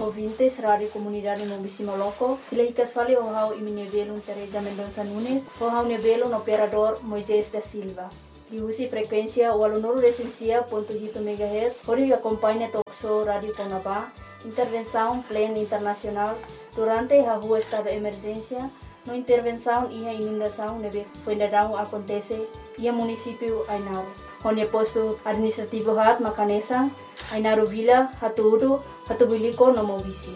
ouvintes, Rádio Comunidade Mobisi Moloco. Filahicas fale o hau iminebelum Teresa Mendonça Nunes, o hau nebelum operador Moisés da Silva. Diusi frequência 89.8 MHz, onde acompanha Toxo Rádio Conabá, intervenção plena internacional durante a rua estado de emergência, no intervenção e a inundação nebe fuendadão acontece e a município Ainaro. Onde posto administrativo hat Macanesa, Ainaro Vila, Hatuudu, Hatubuliko no Mobisi.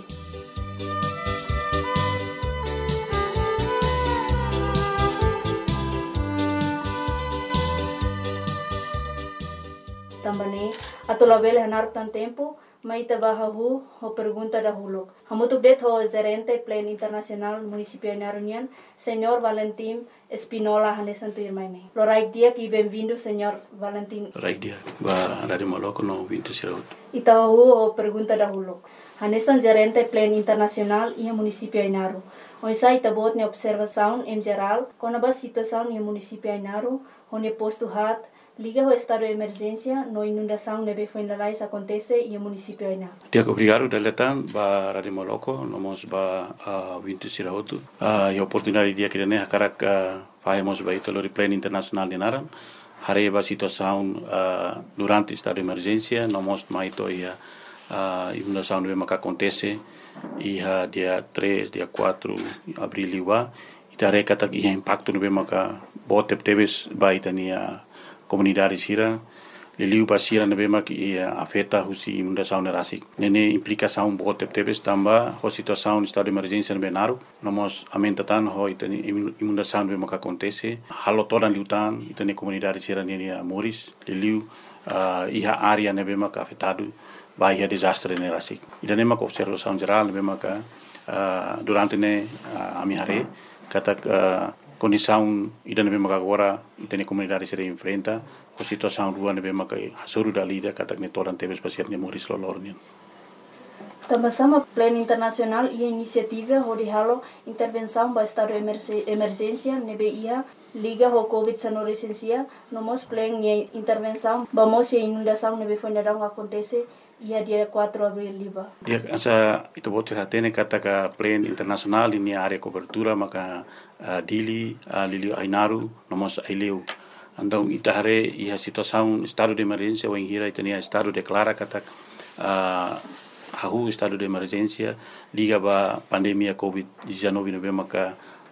Também, atolabel hanar tan tempo, maita bahahu ho pergunta dahulu. Hamutuk det ho gerente Plan Internacional Municipio Ainarunian, Senhor Valentim Espinola Hanesanto Irmaime. Loraik dia e bem-vindo, Senhor Valentim. Loraik dia, ba Rádio Moloco no 20 Siraut. Itahu ho pergunta dahulu. Hanesan gerente Plan Internacional e Municipio Ainaru. Onsa itabot ne observação em geral, conaba situação no Municipio Ainaru, onde posto hat liga o estado de emergência, no inundação nebe fuendalais acontece e o município ainda. Dia obrigado deletan ba Rádio Moloco, nomos ba 20 Siraut. E oportunidade dia que ne hakarak fazemos ba itolori Plan Internacional de Naran. Hareba situação durante estado de emergência, nomos maito ia inundação nebe maka acontece e dia 3, dia 4 abril liwa. Itare kata ia impacto nebe maka botep teves ba itania comunidade sira liliu basira nebema que afeta husi inundação nerasik nene implicação bote tebes tamba ho situação estado de emergência no Benaru nomos amentatan ho itani inundação nebema que acontece halo todan liutan itani comunidade sira nene Moris liliu iha área nebema que afetado bahia desastre nerasik idanema ko observação geral nebema que durante ne amihare kata condição ida nebe maka agora itene comunidade se enfrenta a situação rua nebe maka hasuru dalida kata ne toran tebes pasiat ne Moris lolornian. Também Plan Internacional e a iniciativa de halo intervenção para estado de emergência nebe ia liga ho COVID-19 licencia nomos plan e intervenção vamos e inundação nebe fuendadão acontece ia dia 4 abril liba. Dia asa itu bote hatene kata ka Plan Internacional ini area cobertura maka dili lili Ainaru nomos aileu. Andong itahare ia situação estado de emergência ou hira itania estado declara kata hahu estado de emergência liga ba pandemia COVID-19 nebe maka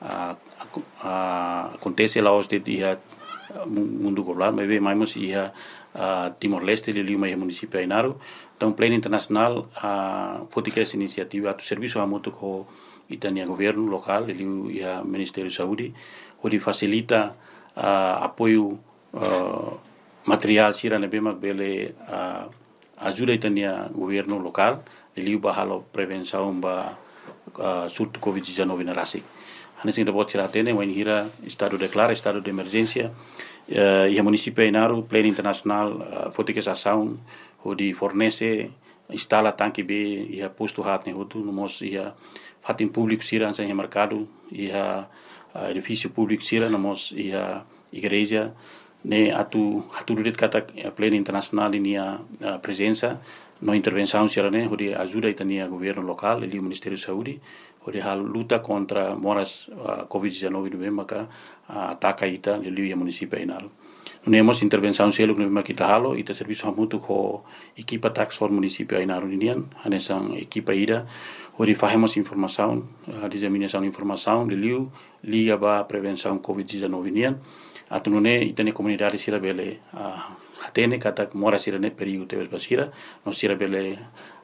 acontece lá os dia mundo global mas mais ia Timor-Leste liliu mai município Ainaru. Então Plan Internacional fotica essa iniciativa do serviço a muito com itania governo local liliu ia Ministério de Saúde onde facilita apoio material sira nebema bele ajuda itania governo local liliu bahalo prevenção ba surto COVID-19 na rasik. Hanesin da bot sira tene wen hira estado declara estado de emergência e a município Ainaru Plan Internacional fotica essa ação onde fornece instala tanque B e a posto hat ne hotu nomos ia fatin público sira sem mercado e a edifício público sira nomos ia igreja ne atu duret kata Plan Internacional ini a presença no intervenção sira ne onde ajuda itania governo local e o Ministério de Saúde onde hal luta contra moras COVID-19 no maka ataca ita liliu ya município Ainaru. Nemos intervenção selo no maka kita halo ita serviço hamutu ko equipa tax for município Ainaru nian hanesan equipa ida onde fazemos informação disseminação de informação liliu liga ba prevenção COVID-19 nian atunune itane comunidade sira bele atene kata mora sira ne perigo tebes basira no sira bele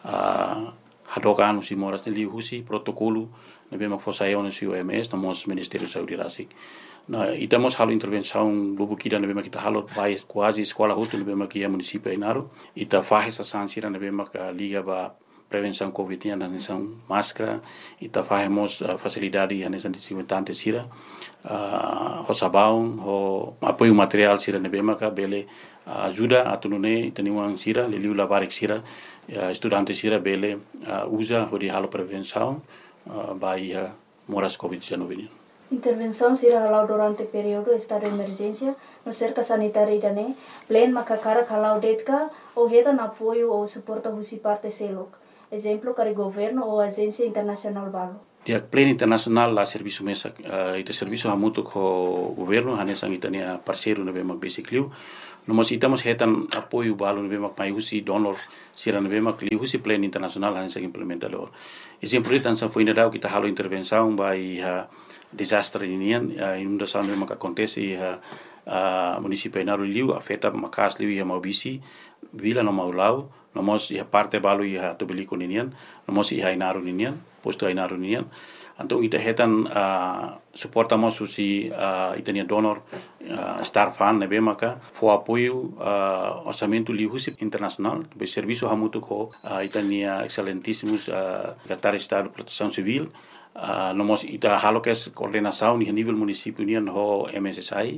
hadokan usi moras ne lihusi protokolo nebe mak fosayon usi OMS nomos Ministério de Saúde rasik na itamos halo intervenção lubukida nebe mak kita halo pai quase escola hutu nebe mak ia município Ainaru ita faz essa sansira nebe mak liga ba prevenção COVID na nação máscara ita fazemos facilidade na nação desinfetante sira ho sabão ho apoio material sira nebe mak bele ajuda atunune itaniwang sira liliu labarik sira estudante sira bele usa hodi halo prevenção bahia moras COVID-19. Intervenção será halau durante período estado de emergência no cerca sanitária idane plan makakara halau detka ou heta na apoio ou suporta husi parte selok exemplo, para governo ou agência internacional balo. Dia pleno internasional la serviço mesa ita serviço hamutu ko governo hanesang itania parceiro na bemak basically no mas itamos hetan apoio balo na bemak mai husi donor sira na bemak li husi pleno internasional hanesang implementador exemplo itan sa foi nadau kita halo intervenção by desastre inian inundação na bemak acontece município Ainaro liu afeta makas liu ia maubisi vila no maulau nomos ia parte balu ia tobeliko ninian nomos ia Ainaro ninian posto Ainaro ninian então ita hetan suportamos susi itania donor star fan nebe maka fo apoio orçamento liu internacional be serviço hamutu ko itania excelentíssimos secretário de estado de proteção civil nomos ita halokes coordenação ni nível município nian ho MSSI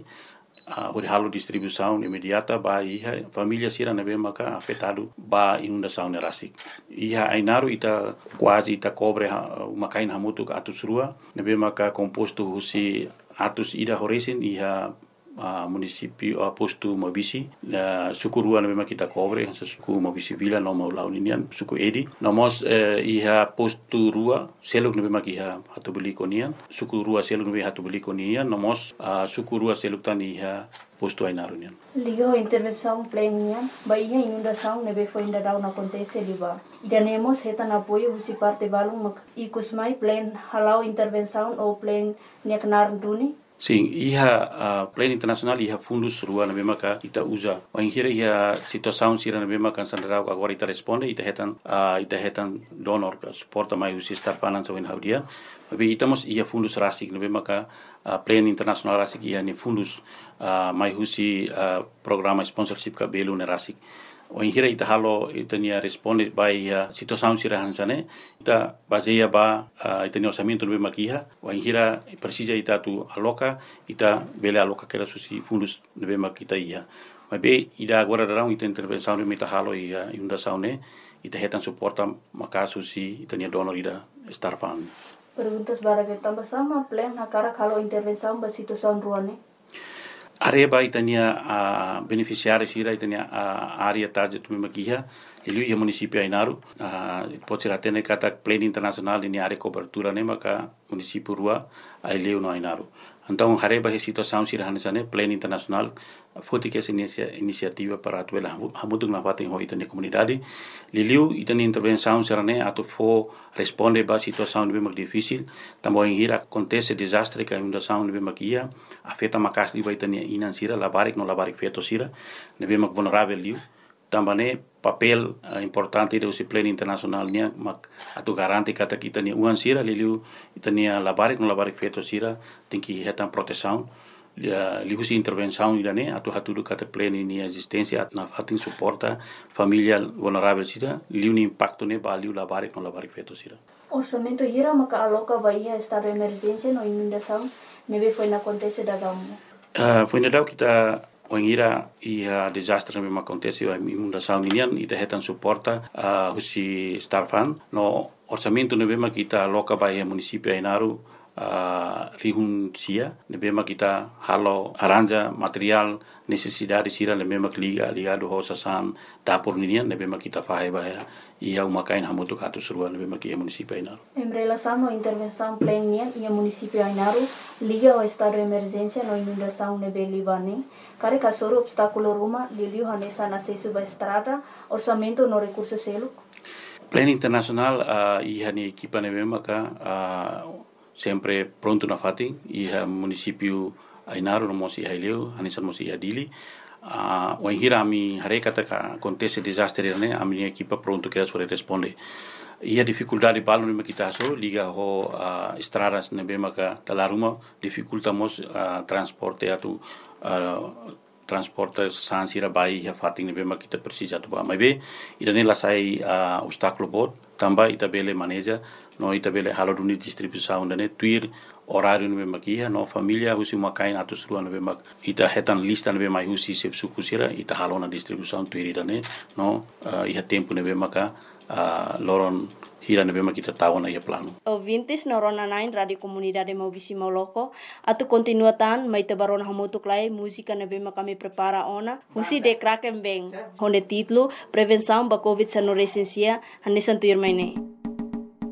halo distribuição imediata ba iha família sira nebe maka afetado ba inundação nerasik iha Ainaro ita quase ita cobre makain hamutu atus rua nebe maka composto husi atus ida horesin iha município posto Mobisi suku rua nebe maka kita cobre suku Mobisi vila no mau launian suku edi nomos iha posto rua seluk nebe maka iha hatubeli konian suku rua seluk nebe hatubeli konian nomos suku rua seluk tan iha posto Ainaro nian liga intervenção plenian ba iha inundação nebe foi ainda não acontece liba ganemos hetan apoio husi parte balung mak ikusmai plan halau intervenção ou plan neknar duni. Sim, iha pleno internasional iha fundus rua na memaka ita usa. Wanghira iha situação sira na memaka sandarau agora ita responde ita hetan donor ka suporta mai usi star finance wen haudia. Tapi itamos iha fundus rasik na memaka pleno internasional rasik iha ni fundus mai usi programa sponsorship ka belu na rasik. Wanghira ita halo ita nia responde by situação sira hansane ita baseia ba ita ni orçamento no makiha wanghira precisa ita tu aloca ita bele aloca kera susi fundus no makita ia mas be ida agora darão ita intervenção no ita halo ia inundação ne ita hetan suporta maka susi ita ni donor ida star fund. Perguntas bara que tambah sama plan hakara kalau intervenção ba situação ruane. Areba itania beneficiário sira itania área target tu makiha ele ia município Ainaro pode ser até kata pleno internacional ini área cobertura ne maka município rua aileu no Ainaro então hareba he situação sira hanesane pleno internacional foi que essa iniciativa para atuela hamutung na fatin ho itania comunidade liliu itania intervenção sira ne atu fo responde ba situação de mak difícil também hira acontece desastre que inundação de makia afeta makas li itania inan sira labarik no labarik feto sira nebe mak vulnerável liu também papel importante do pleno internacional nia mak atu garanti kata kita ni uan sira liliu itania labarik no labarik feto sira tem que hetan proteção lihusi intervenção idane atu hatudu kata pleno ni existência na fatin suporta família vulnerável sira liu ni impacto ne ba liu labarik no labarik feto sira. Orçamento hira maka aloca Bahia estado de emergência no inundação nebe foi na acontece da gamu. Foi nadau kita wangira ia desastre memang acontece a inundação ninian ita hetan suporta husi star fund no orçamento nebema kita aloca Bahia município Ainaro rihun sia nebema kita halo aranja material necessidade sira nebema ligado ho sasan dapur ninian nebema kita fahe Bahia ia umakain hamutu katu surua nebema kia município Ainaro. Em relação à intervenção plena ia município Ainaro liga ao estado de emergência no inundação nebe Libane kare kasoro obstáculo ruma liliu hanesa na acesso ba estrada orçamento no recurso selo. Plano internacional ia ni equipa nebema ka sempre pronto na fatin iha município Ainaro no mosi haileu hanesan mosi adili wanghira ami harekata ka acontece desastre ne ami equipa pronto que sore responde ia dificuldade balo ne kita so liga ho estradas ne be maka talaruma dificultamos transporte atu transporte sansira bai ya fatin ne be maka kita precisa tu ba mai be ida ne la sai obstáculo bot tamba ita bele maneja no ita bele halo duni distribuição ne tuir horário no makia no família husi makain atus rua no mak ita hetan lista no mai husi se suku sira ita halo na distribuição tuir ida ne no iha tempo ne maka loron hira na bema kita tahu na ia plano. Ouvintes na Rona 9 Radio Comunidade Maubisi Mauloko, atu continuatan mai tabarona hamutuk lai música na bema kami prepara ona, musi de kraken beng, onde título Prevenção da Covid-19 hanesan tuir maine.